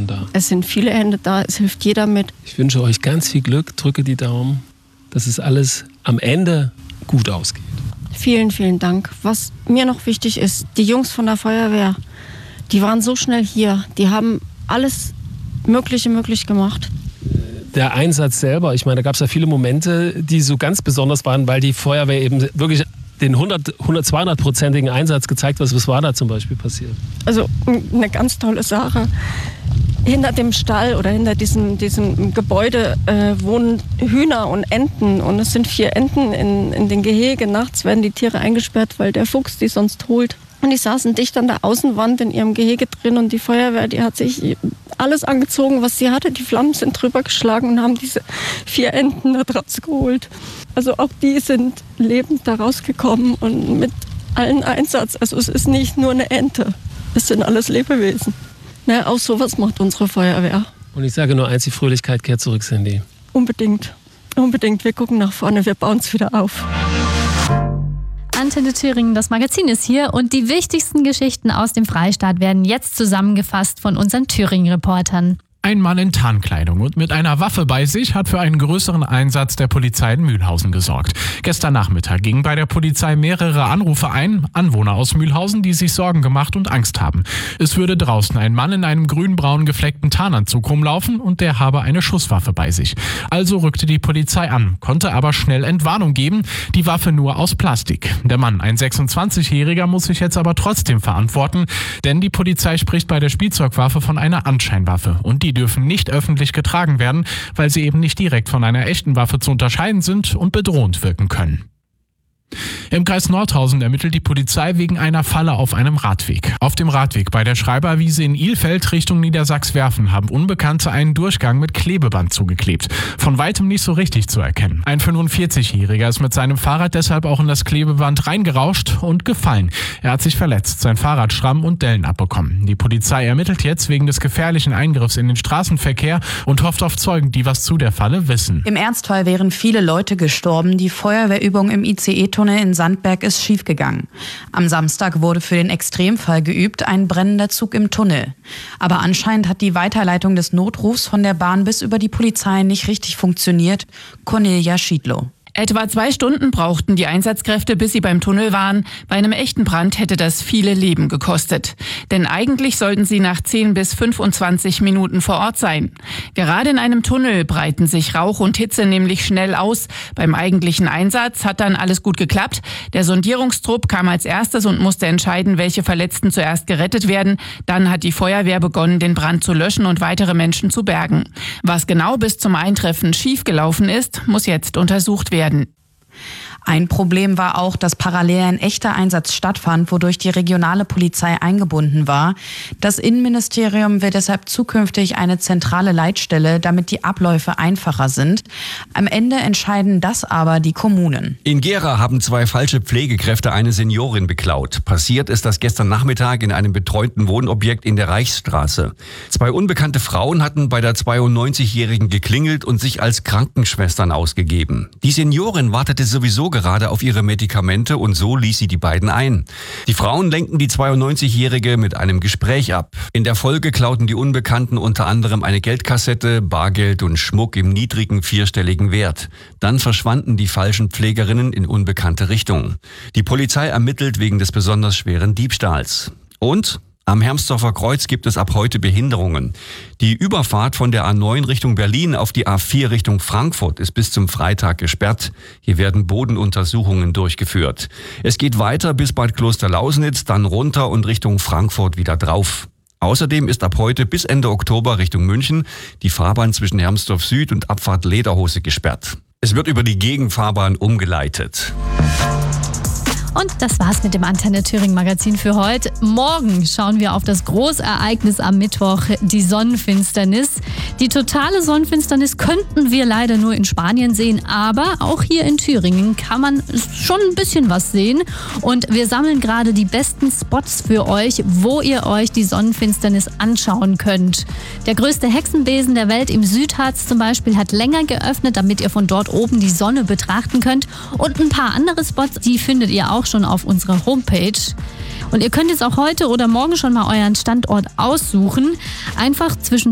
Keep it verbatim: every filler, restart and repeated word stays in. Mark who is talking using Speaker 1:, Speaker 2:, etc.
Speaker 1: dann da?
Speaker 2: Es sind viele Hände da, es hilft jeder mit.
Speaker 1: Ich wünsche euch ganz viel Glück, drücke die Daumen, dass es alles am Ende gut ausgeht.
Speaker 2: Vielen, vielen Dank. Was mir noch wichtig ist, die Jungs von der Feuerwehr, die waren so schnell hier, die haben alles Mögliche möglich gemacht.
Speaker 1: Der Einsatz selber, ich meine, da gab es ja viele Momente, die so ganz besonders waren, weil die Feuerwehr eben wirklich den hundert, hundert, zweihundert-prozentigen Einsatz gezeigt hat. Was war da zum Beispiel passiert?
Speaker 2: Also eine ganz tolle Sache. Hinter dem Stall oder hinter diesem, diesem Gebäude äh, wohnen Hühner und Enten. Und es sind vier Enten in, in den Gehege. Nachts werden die Tiere eingesperrt, weil der Fuchs die sonst holt. Und die saßen dicht an der Außenwand in ihrem Gehege drin. Und die Feuerwehr, die hat sich alles angezogen, was sie hatte. Die Flammen sind drüber geschlagen und haben diese vier Enten da draus geholt. Also auch die sind lebend da rausgekommen und mit allen Einsatz. Also es ist nicht nur eine Ente, es sind alles Lebewesen. Na, auch sowas macht unsere Feuerwehr.
Speaker 1: Und ich sage nur eins, die Fröhlichkeit kehrt zurück, Cindy.
Speaker 2: Unbedingt, unbedingt. Wir gucken nach vorne, wir bauen es wieder auf.
Speaker 3: Antenne Thüringen, das Magazin ist hier und die wichtigsten Geschichten aus dem Freistaat werden jetzt zusammengefasst von unseren Thüringen-Reportern.
Speaker 4: Ein Mann in Tarnkleidung und mit einer Waffe bei sich hat für einen größeren Einsatz der Polizei in Mühlhausen gesorgt. Gestern Nachmittag gingen bei der Polizei mehrere Anrufe ein, Anwohner aus Mühlhausen, die sich Sorgen gemacht und Angst haben. Es würde draußen ein Mann in einem grün-braun gefleckten Tarnanzug rumlaufen und der habe eine Schusswaffe bei sich. Also rückte die Polizei an, konnte aber schnell Entwarnung geben, die Waffe nur aus Plastik. Der Mann, ein sechsundzwanzigjähriger, muss sich jetzt aber trotzdem verantworten, denn die Polizei spricht bei der Spielzeugwaffe von einer Anscheinwaffe und die dürfen nicht öffentlich getragen werden, weil sie eben nicht direkt von einer echten Waffe zu unterscheiden sind und bedrohend wirken können. Im Kreis Nordhausen ermittelt die Polizei wegen einer Falle auf einem Radweg. Auf dem Radweg bei der Schreiberwiese in Ilfeld Richtung Niedersachs-Werfen haben Unbekannte einen Durchgang mit Klebeband zugeklebt. Von weitem nicht so richtig zu erkennen. Ein fünfundvierzigjähriger ist mit seinem Fahrrad deshalb auch in das Klebeband reingerauscht und gefallen. Er hat sich verletzt, sein Fahrrad Schramm und Dellen abbekommen. Die Polizei ermittelt jetzt wegen des gefährlichen Eingriffs in den Straßenverkehr und hofft auf Zeugen, die was zu der Falle wissen.
Speaker 5: Im Ernstfall wären viele Leute gestorben. Die Feuerwehrübung im I C E-Tunnel in Sandberg ist schiefgegangen. Am Samstag wurde für den Extremfall geübt, ein brennender Zug im Tunnel. Aber anscheinend hat die Weiterleitung des Notrufs von der Bahn bis über die Polizei nicht richtig funktioniert. Cornelia Schiedlow.
Speaker 6: Etwa zwei Stunden brauchten die Einsatzkräfte, bis sie beim Tunnel waren. Bei einem echten Brand hätte das viele Leben gekostet. Denn eigentlich sollten sie nach zehn bis fünfundzwanzig Minuten vor Ort sein. Gerade in einem Tunnel breiten sich Rauch und Hitze nämlich schnell aus. Beim eigentlichen Einsatz hat dann alles gut geklappt. Der Sondierungstrupp kam als erstes und musste entscheiden, welche Verletzten zuerst gerettet werden. Dann hat die Feuerwehr begonnen, den Brand zu löschen und weitere Menschen zu bergen. Was genau bis zum Eintreffen schiefgelaufen ist, muss jetzt untersucht werden.
Speaker 5: Ein Problem war auch, dass parallel ein echter Einsatz stattfand, wodurch die regionale Polizei eingebunden war. Das Innenministerium will deshalb zukünftig eine zentrale Leitstelle, damit die Abläufe einfacher sind. Am Ende entscheiden das aber die Kommunen.
Speaker 7: In Gera haben zwei falsche Pflegekräfte eine Seniorin beklaut. Passiert ist das gestern Nachmittag in einem betreuten Wohnobjekt in der Reichsstraße. Zwei unbekannte Frauen hatten bei der zweiundneunzigjährigen geklingelt und sich als Krankenschwestern ausgegeben. Die Seniorin wartete sowieso gerade auf ihre Medikamente und so ließ sie die beiden ein. Die Frauen lenkten die zweiundneunzigjährige mit einem Gespräch ab. In der Folge klauten die Unbekannten unter anderem eine Geldkassette, Bargeld und Schmuck im niedrigen vierstelligen Wert. Dann verschwanden die falschen Pflegerinnen in unbekannte Richtungen. Die Polizei ermittelt wegen des besonders schweren Diebstahls. Und am Hermsdorfer Kreuz gibt es ab heute Behinderungen. Die Überfahrt von der A neun Richtung Berlin auf die A vier Richtung Frankfurt ist bis zum Freitag gesperrt. Hier werden Bodenuntersuchungen durchgeführt. Es geht weiter bis Bad Klosterlausnitz, dann runter und Richtung Frankfurt wieder drauf. Außerdem ist ab heute bis Ende Oktober Richtung München die Fahrbahn zwischen Hermsdorf Süd und Abfahrt Lederhose gesperrt. Es wird über die Gegenfahrbahn umgeleitet.
Speaker 3: Und das war's mit dem Antenne Thüringen Magazin für heute. Morgen schauen wir auf das Großereignis am Mittwoch, die Sonnenfinsternis. Die totale Sonnenfinsternis könnten wir leider nur in Spanien sehen, aber auch hier in Thüringen kann man schon ein bisschen was sehen. Und wir sammeln gerade die besten Spots für euch, wo ihr euch die Sonnenfinsternis anschauen könnt. Der größte Hexenbesen der Welt im Südharz zum Beispiel hat länger geöffnet, damit ihr von dort oben die Sonne betrachten könnt. Und ein paar andere Spots, die findet ihr auch schon auf unserer Homepage. Und ihr könnt jetzt auch heute oder morgen schon mal euren Standort aussuchen. Einfach zwischen